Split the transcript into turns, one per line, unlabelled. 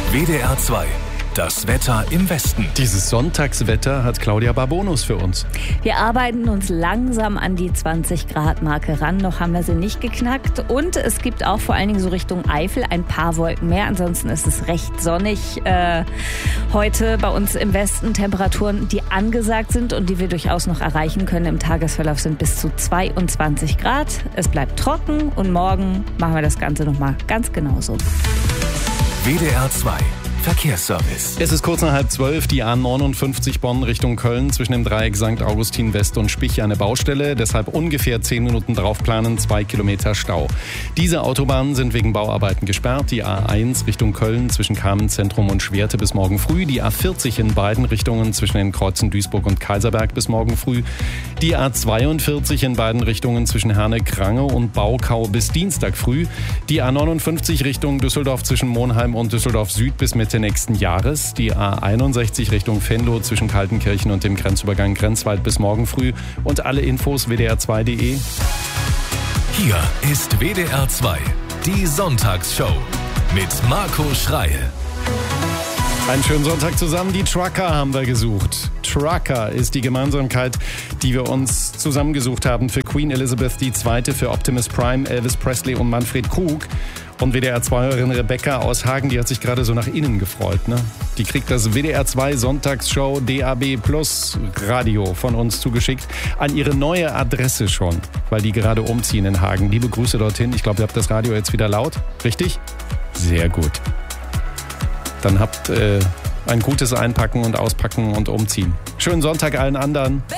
WDR 2. Das Wetter im Westen.
Dieses Sonntagswetter hat Claudia Barbonus für uns.
Wir arbeiten uns langsam an die 20-Grad-Marke ran. Noch haben wir sie nicht geknackt. Und es gibt auch vor allen Dingen so Richtung Eifel ein paar Wolken mehr. Ansonsten ist es recht sonnig heute bei uns im Westen. Temperaturen, die angesagt sind und die wir durchaus noch erreichen können im Tagesverlauf, sind bis zu 22 Grad. Es bleibt trocken und morgen machen wir das Ganze nochmal ganz genauso.
WDR 2. Verkehrsservice.
Es ist kurz nach 11:30, die A59 Bonn Richtung Köln, zwischen dem Dreieck St. Augustin West und Spich eine Baustelle. Deshalb ungefähr 10 Minuten draufplanen, 2 Kilometer Stau. Diese Autobahnen sind wegen Bauarbeiten gesperrt. Die A1 Richtung Köln zwischen Kamenz-Zentrum und Schwerte bis morgen früh. Die A40 in beiden Richtungen zwischen den Kreuzen Duisburg und Kaiserberg bis morgen früh. Die A42 in beiden Richtungen zwischen Herne-Krange und Baukau bis Dienstag früh. Die A59 Richtung Düsseldorf zwischen Monheim und Düsseldorf Süd bis Mitte nächsten Jahres. Die A61 Richtung Venlo zwischen Kaltenkirchen und dem Grenzübergang Grenzwald bis morgen früh. Und alle Infos wdr2.de.
Hier ist WDR 2. Die Sonntagsshow mit Marco Schreil.
Einen schönen Sonntag zusammen. Die Trucker haben wir gesucht. Trucker ist die Gemeinsamkeit, die wir uns zusammengesucht haben für Queen Elizabeth II., für Optimus Prime, Elvis Presley und Manfred Krug. Und WDR-2-Hörerin Rebecca aus Hagen, die hat sich gerade so nach innen gefreut. Ne? Die kriegt das WDR-2 Sonntagsshow DAB Plus Radio von uns zugeschickt an ihre neue Adresse schon, weil die gerade umziehen in Hagen. Liebe Grüße dorthin. Ich glaube, ihr habt das Radio jetzt wieder laut. Richtig? Sehr gut. Dann habt ein gutes Einpacken und Auspacken und Umziehen. Schönen Sonntag allen anderen.